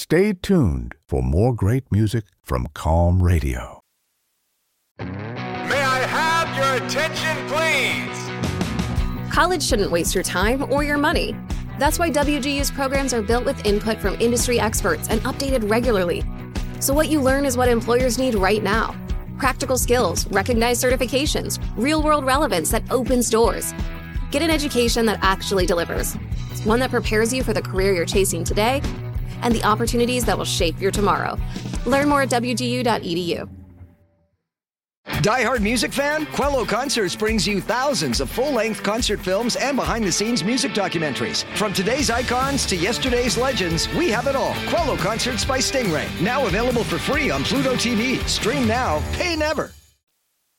Stay tuned for more great music from Calm Radio. May I have your attention, please? College shouldn't waste your time or your money. That's why WGU's programs are built with input from industry experts and updated regularly. So what you learn is what employers need right now. Practical skills, recognized certifications, real-world relevance that opens doors. Get an education that actually delivers. One that prepares you for the career you're chasing today and the opportunities that will shape your tomorrow. Learn more at wgu.edu. Die-hard music fan? Quello Concerts brings you thousands of full-length concert films and behind-the-scenes music documentaries. From today's icons to yesterday's legends, we have it all. Quello Concerts by Stingray. Now available for free on Pluto TV. Stream now, pay never.